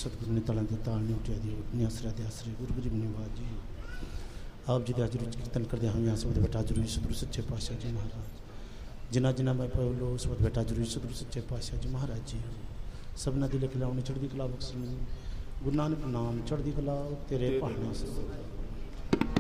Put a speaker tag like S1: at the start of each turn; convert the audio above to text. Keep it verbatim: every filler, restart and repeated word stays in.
S1: सतगुरु ने तालों की ताल नहीं उठिया दी उठनी आसरा दे आसरे गुरु गरीब निवाज जी आप जी अज रोज कीर्तन करते हम यहाँ सब बेटा जरूरी सतगुरु सच्चे पातशाह जी महाराज जिन्ना जिन्ना मैं पलो सब बेटा जरूरी सतगुरु सच्चे पातशाह जी महाराज जी सबना दिल खिलाने चढ़ती कला बख्शनी गुरु नानक नाम चढ़ती कला तेरे पहाड़ों से